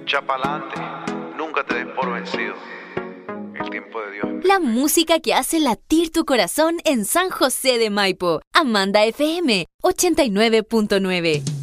Chapalante, nunca te des por vencido. El tiempo de Dios. La música que hace latir tu corazón en San José de Maipo. Amanda FM 89.9.